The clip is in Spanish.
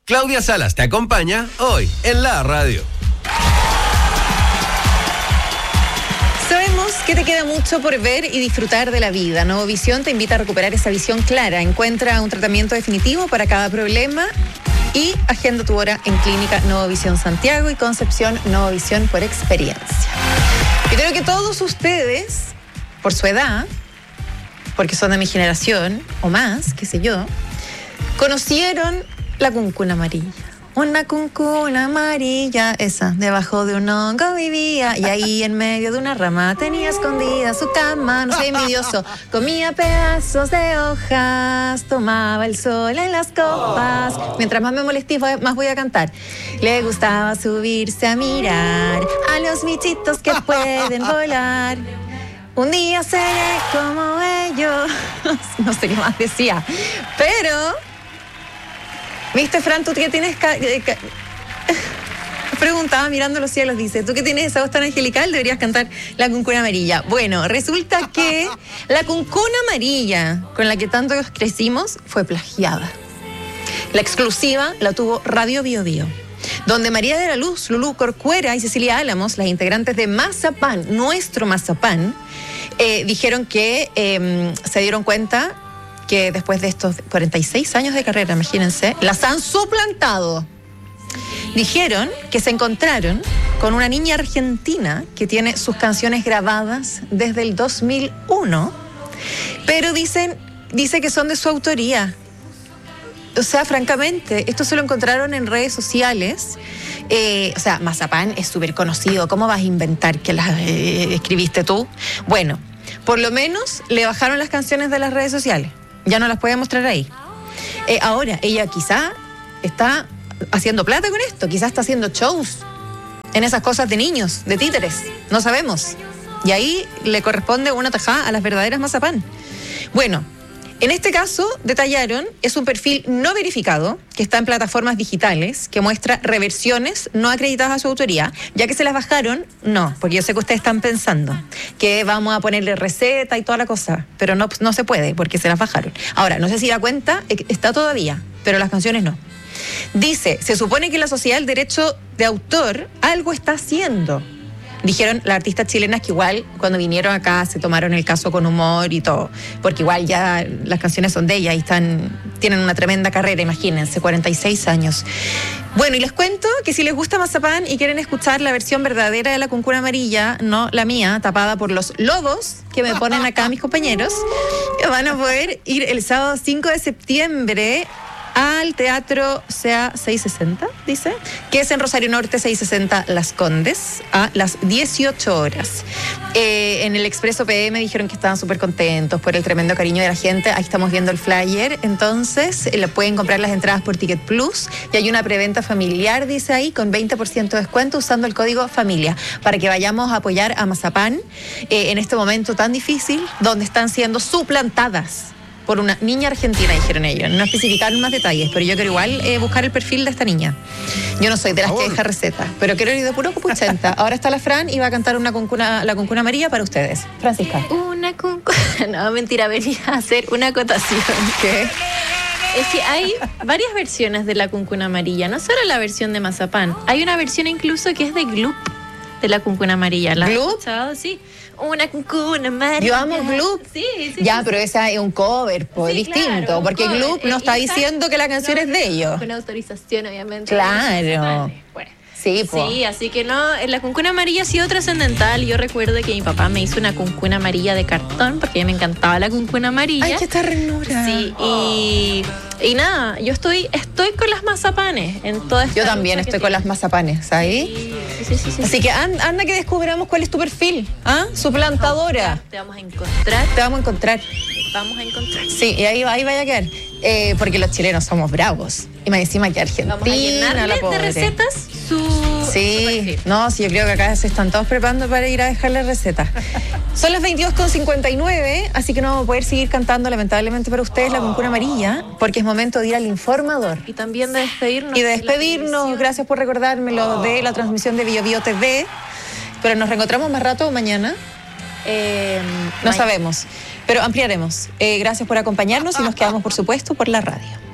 Claudia Salas te acompaña hoy en la radio. Sabemos que te queda mucho por ver y disfrutar de la vida. Novovisión te invita a recuperar esa visión clara. Encuentra un tratamiento definitivo para cada problema y agenda tu hora en Clínica Novovisión Santiago y Concepción Novovisión por experiencia. Yo creo que todos ustedes, por su edad, porque son de mi generación o más, qué sé yo, conocieron la cuncuna amarilla. Una cuncuna amarilla, esa, debajo de un hongo vivía y ahí en medio de una rama tenía escondida su cama. No soy envidioso, comía pedazos de hojas, tomaba el sol en las copas. Mientras más me molesté, más voy a cantar. Le gustaba subirse a mirar a los bichitos que pueden volar. Un día seré como ellos. No sé qué más decía, pero... ¿Viste, Fran? Tú que tienes... Preguntaba mirando los cielos, dice, tú que tienes esa voz tan angelical deberías cantar la cuncuna amarilla. Bueno, resulta que la cuncuna amarilla con la que tanto crecimos fue plagiada. La exclusiva la tuvo Radio Bio Bio, donde María de la Luz, Lulú Corcuera y Cecilia Álamos, las integrantes de Mazapán, nuestro Mazapán, dijeron que se dieron cuenta que después de estos 46 años de carrera, imagínense, las han suplantado. Dijeron que se encontraron con una niña argentina que tiene sus canciones grabadas desde el 2001, pero dice que son de su autoría. O sea, francamente, esto se lo encontraron en redes sociales. O sea, Mazapán es súper conocido. ¿Cómo vas a inventar que las escribiste tú? Bueno, por lo menos le bajaron las canciones de las redes sociales. Ya no las puede mostrar ahí. Ahora, ella quizá está haciendo plata con esto, quizá está haciendo shows en esas cosas de niños, de títeres, no sabemos. Y ahí le corresponde una tajada a las verdaderas Mazapán. Bueno, en este caso, detallaron, es un perfil no verificado que está en plataformas digitales, que muestra reversiones no acreditadas a su autoría. Ya que se las bajaron, no, porque yo sé que ustedes están pensando que vamos a ponerle receta y toda la cosa, pero no se puede porque se las bajaron. Ahora, no sé si la cuenta está todavía, pero las canciones no. Dice, se supone que la Sociedad del Derecho de Autor algo está haciendo. Dijeron las artistas chilenas que igual cuando vinieron acá se tomaron el caso con humor y todo, porque igual ya las canciones son de ellas y tienen una tremenda carrera, imagínense, 46 años. Bueno, y les cuento que si les gusta Mazapán y quieren escuchar la versión verdadera de la cuncuna amarilla, no la mía, tapada por los lobos que me ponen acá mis compañeros, van a poder ir el sábado 5 de septiembre al Teatro SEA 660, dice, que es en Rosario Norte 660 Las Condes, a las 18 horas. En el Expreso PM dijeron que estaban súper contentos por el tremendo cariño de la gente. Ahí estamos viendo el flyer. Entonces, pueden comprar las entradas por Ticket Plus y hay una preventa familiar, dice ahí, con 20% de descuento usando el código FAMILIA, para que vayamos a apoyar a Mazapán en este momento tan difícil, donde están siendo suplantadas por una niña argentina, dijeron ellos. No especificaron más detalles, pero yo quiero igual buscar el perfil de esta niña. Yo no soy de las que deja recetas, pero quiero ir de puro copuchenta. Ahora está la Fran y va a cantar la cuncuna amarilla para ustedes. Francisca. Una cuncuna... No, mentira, venía a hacer una acotación. ¿Qué? Es que hay varias versiones de la cuncuna amarilla, no solo la versión de Mazapán. Hay una versión incluso que es de Gloop, de la cuncuna amarilla. ¿La has escuchado? Sí. Una cuncuna amarilla. Yo amo Gloop. Sí. Ya, pero esa es un cover, pues, sí, distinto. Claro, porque cover. Gloop no está diciendo que la canción es de ellos. Con autorización, obviamente. Claro. Bueno. Sí, pues. Sí, así que no, la cuncuna amarilla ha sido trascendental. Yo recuerdo que mi papá me hizo una cuncuna amarilla de cartón porque a mí me encantaba la cuncuna amarilla. Ay, qué ternura. Sí, y nada, yo estoy con las Mazapanes en toda esta. Yo también estoy con las Mazapanes, ¿ahí? Sí. Así que anda que descubramos cuál es tu perfil, ¿ah? Suplantadora. Te vamos a encontrar. Te vamos a encontrar. Vamos a encontrar. Sí, y ahí vaya a quedar. Porque los chilenos somos bravos. Y más encima que Argentina. Vamos a llenarle de recetas su Sí, no, sí, yo creo que acá se están todos preparando para ir a dejarle recetas. Son las 22:59, así que no vamos a poder seguir cantando, lamentablemente para ustedes, la cuncuna amarilla, porque es momento de ir al informador. Y también de despedirnos. Y de despedirnos, gracias por recordármelo, de la transmisión de Bio Bio TV. Pero nos reencontramos más rato mañana. No sabemos, pero ampliaremos. Gracias por acompañarnos y nos quedamos, por supuesto, por la radio.